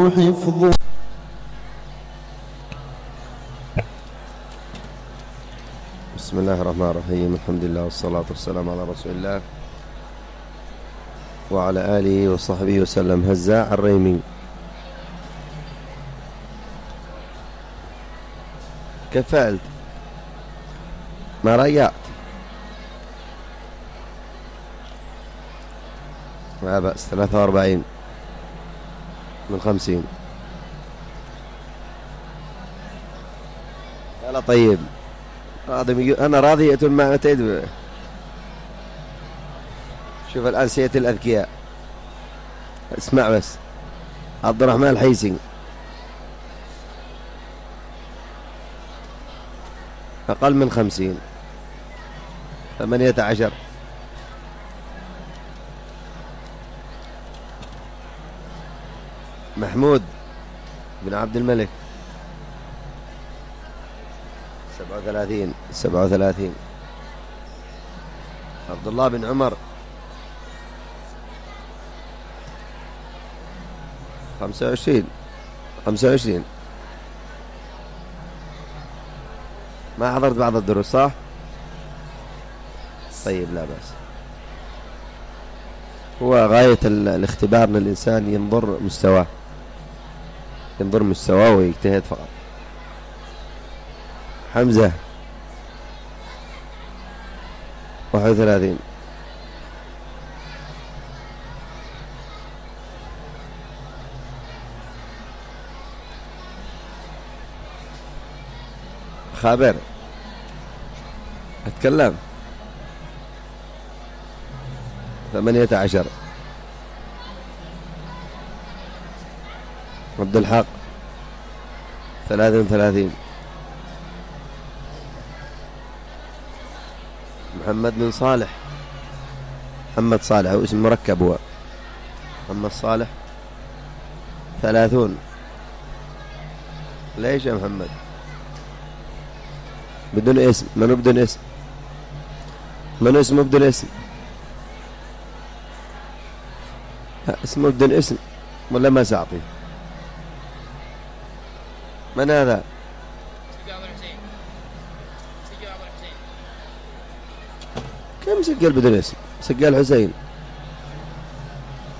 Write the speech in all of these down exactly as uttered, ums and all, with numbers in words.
حفظه. بسم الله الرحمن الرحيم. الحمد لله والصلاة والسلام على رسول الله وعلى آله وصحبه وسلم. هزاع الريمي. كيف فعلت؟ ما رجعت؟ لا بأس. ثلاثة وأربعين من خمسين. لا طيب، أنا راضية ما أتيت. شوف الآن سيئة الأذكياء. اسمع بس. عبد الرحمن الحيسي أقل من خمسين. ثمانية عشر. محمود بن عبد الملك سبعة وثلاثين. سبعة وثلاثين. عبد الله بن عمر خمسة وعشرين. خمسة وعشرين. ما حضرت بعض الدروس صح؟ طيب لا بأس. هو غاية الاختبار ان الإنسان ينظر مستواه، ينظر مستواه ويجتهد فقط. حمزة واحد وثلاثين. خابر أتكلم. ثمانية عشر. عبد الحق ثلاثة وثلاثين. محمد بن صالح. محمد صالح هو اسم مركب. هو محمد صالح ثلاثون. ليش يا محمد بدون اسم؟ منو بدون اسم؟ منو اسمه بدون اسم؟ اسمه بدون اسم ولا ما سأعطي؟ من هذا؟ كم سجل بدون اسم؟ سجل حسين.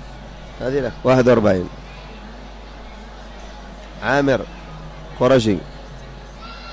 هذه لك. واحد وأربعين. عامر قرشي